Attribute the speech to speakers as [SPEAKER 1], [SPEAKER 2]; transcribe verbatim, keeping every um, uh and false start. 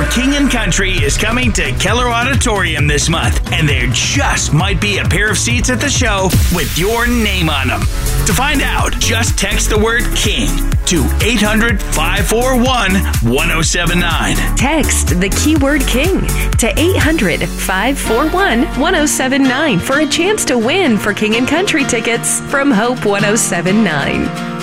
[SPEAKER 1] King and Country is coming to Keller Auditorium this month, and there just might be a pair of seats at the show with your name on them. To find out, just text the word King to eight hundred, five four one, one oh seven nine.
[SPEAKER 2] Text the keyword King to eight hundred, five four one, one oh seven nine for a chance to win for King and Country tickets from Hope one oh seven nine.